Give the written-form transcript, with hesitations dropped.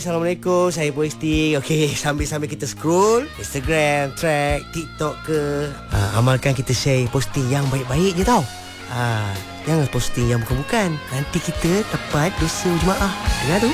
Assalamualaikum, saya Boysti. Okey, sambil-sambil kita scroll Instagram, track, TikTok ke, amalkan kita share posting yang baik-baik je tau. Jangan posting yang bukan-bukan. Nanti kita dapat dosa jemaah. Dengar tu?